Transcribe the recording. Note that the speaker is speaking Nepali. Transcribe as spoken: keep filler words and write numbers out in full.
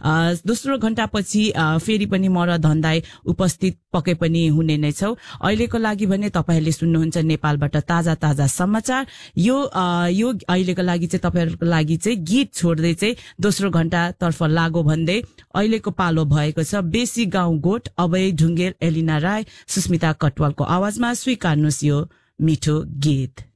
दोस्रो घण्टापछि फेरि पनि म र धन्दाई उपस्थित पके पनि हुने नै छौ। अहिलेको लागि भने तपाईहरुले सुन्नुहुन्छ नेपालबाट ताजा ताजा समाचार। यो यो अहिलेको लागि चाहिँ तपाईहरुको लागि चाहिँ गीत छोड्दै चाहिँ दोस्रो घण्टा तर्फ लागो भन्दै अहिलेको पालो भएको छ बेसी गाउँ गोठ अभय ढुङ्गेल एलिना राय सुस्मिता कटवालको आवाजमा। स्वीकार्नुस् यो मिठो गीत।